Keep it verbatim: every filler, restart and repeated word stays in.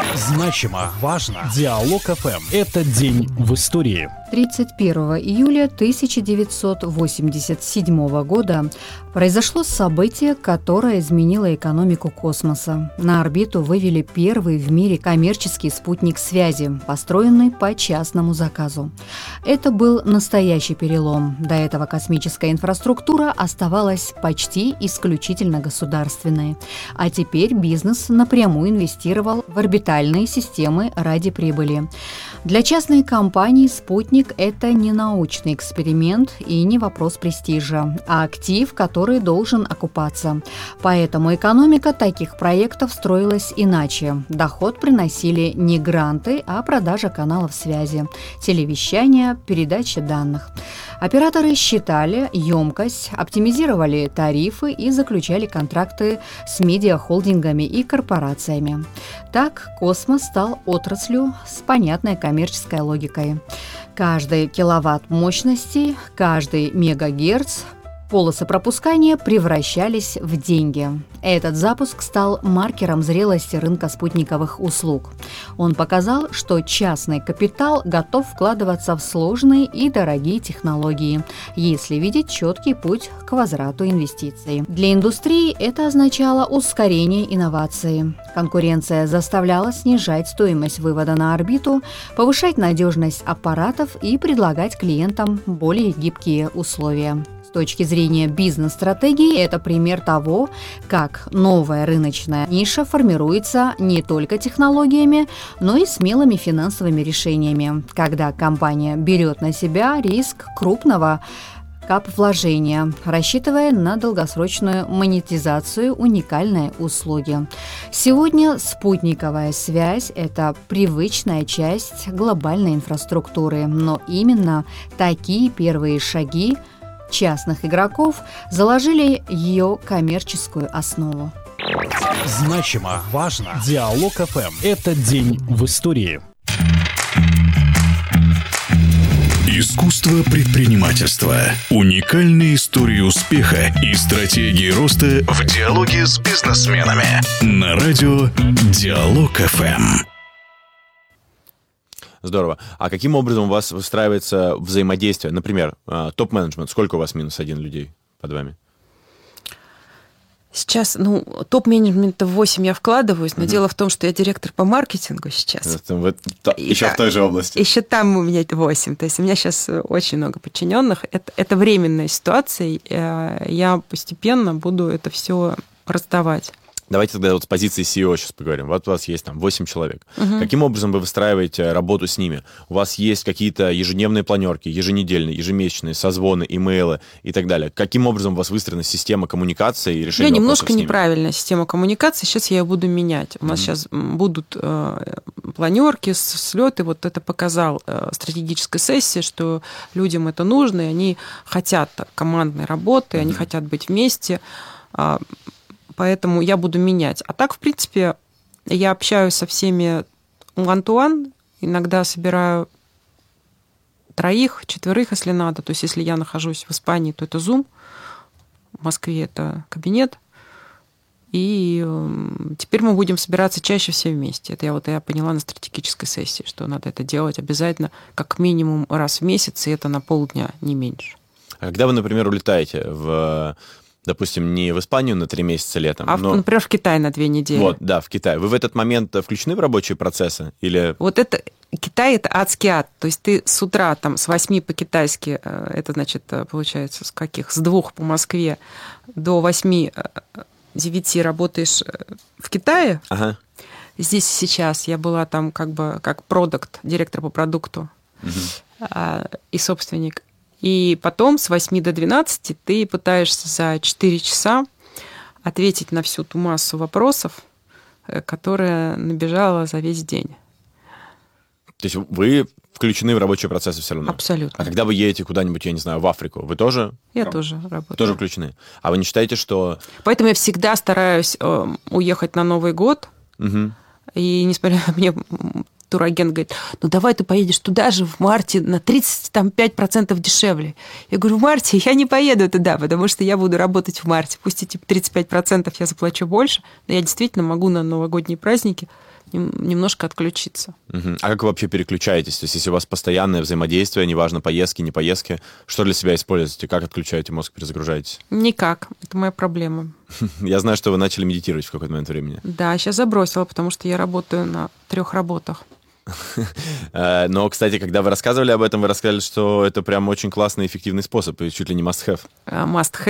Значимо, важно. Диалог эф эм. Это день в истории. тридцать первого июля тысяча девятьсот восемьдесят седьмого года произошло событие, которое изменило экономику космоса. На орбиту вывели первый в мире коммерческий спутник связи, построенный по частному заказу. Это был настоящий перелом. До этого космическая инфраструктура оставалась почти исключительно государственной. А теперь бизнес напрямую инвестировал в орбитальные системы ради прибыли. Для частной компании спутник – это не научный эксперимент и не вопрос престижа, а актив, который должен окупаться. Поэтому экономика таких проектов строилась иначе. Доход приносили не гранты, а продажа каналов связи, телевещание, передача данных. Операторы считали емкость, оптимизировали тарифы и заключали контракты с медиахолдингами и корпорациями. Так космос стал отраслью с понятной коммерческой логикой. Каждый киловатт мощности, каждый мегагерц, полосы пропускания превращались в деньги. Этот запуск стал маркером зрелости рынка спутниковых услуг. Он показал, что частный капитал готов вкладываться в сложные и дорогие технологии, если видеть четкий путь к возврату инвестиций. Для индустрии это означало ускорение инноваций. Конкуренция заставляла снижать стоимость вывода на орбиту, повышать надежность аппаратов и предлагать клиентам более гибкие условия. С точки зрения бизнес-стратегии, это пример того, как новая рыночная ниша формируется не только технологиями, но и смелыми финансовыми решениями, когда компания берет на себя риск крупного кап-вложения, рассчитывая на долгосрочную монетизацию уникальной услуги. Сегодня спутниковая связь – это привычная часть глобальной инфраструктуры, но именно такие первые шаги частных игроков заложили ее коммерческую основу. Значимо, важно. Диалог эф эм. Это день в истории. Искусство предпринимательства. Уникальные истории успеха и стратегии роста в диалоге с бизнесменами. На радио Диалог эф эм. Здорово. А каким образом у вас выстраивается взаимодействие? Например, топ-менеджмент. Сколько у вас минус один людей под вами? Сейчас, ну, топ-менеджмента в восемь я вкладываюсь, но mm-hmm. дело в том, что я директор по маркетингу сейчас. Это, вот, то, еще да, в той же области. Еще там у меня восемь. То есть у меня сейчас очень много подчиненных. Это, это временная ситуация. Я постепенно буду это все раздавать. Давайте тогда вот с позиции си и о сейчас поговорим. Вот у вас есть там восемь человек. Угу. Каким образом вы выстраиваете работу с ними? У вас есть какие-то ежедневные планерки, еженедельные, ежемесячные, созвоны, имейлы и так далее. Каким образом у вас выстроена система коммуникации и решения Я вопросов немножко с ними? неправильная система коммуникации. Сейчас я ее буду менять. У нас mm-hmm. сейчас будут э, планерки, слеты. Вот это показал э, стратегическая сессия, что людям это нужно, и они хотят командной работы, mm-hmm. они хотят быть вместе. Э, Поэтому я буду менять. А так, в принципе, я общаюсь со всеми one-to-one. Иногда собираю троих, четверых, если надо. То есть, если я нахожусь в Испании, то это Zoom. В Москве это кабинет. И теперь мы будем собираться чаще все вместе. Это я вот я поняла на стратегической сессии, что надо это делать обязательно как минимум раз в месяц, и это на полдня, не меньше. А когда вы, например, улетаете в... допустим, не в Испанию на три месяца летом, а, но... например, в Китай на две недели. Вот, да, в Китай. Вы в этот момент включены в рабочие процессы? Или... Вот это... Китай – это адский ад. То есть ты с утра там, с восьми по-китайски, это, значит, получается, с каких? С двух по Москве до восьми, девяти работаешь в Китае. Ага. Здесь сейчас я была там как бы как продакт, директор по продукту угу. и собственник. И потом с восьми до двенадцати ты пытаешься за четыре часа ответить на всю ту массу вопросов, которая набежала за весь день. То есть вы включены в рабочие процессы все равно? Абсолютно. А когда вы едете куда-нибудь, я не знаю, в Африку, вы тоже? Я тоже работаю. Тоже включены. А вы не считаете, что... Поэтому я всегда стараюсь уехать на Новый год. Угу. И несмотря на мне... турагент говорит, ну давай ты поедешь туда же в марте на тридцать пять процентов дешевле. Я говорю, в марте я не поеду туда, потому что я буду работать в марте. Пусть эти тридцать пять процентов я заплачу больше, но я действительно могу на новогодние праздники немножко отключиться. Угу. А как вы вообще переключаетесь? То есть если у вас постоянное взаимодействие, неважно, поездки, не поездки, что для себя используете? Как отключаете мозг, перезагружаетесь? Никак. Это моя проблема. Я знаю, что вы начали медитировать в какой-то момент времени. Да, сейчас забросила, потому что я работаю на трех работах. Но, кстати, когда вы рассказывали об этом, вы рассказали, что это прям очень классный, эффективный способ, и чуть ли не must-have. Must-have.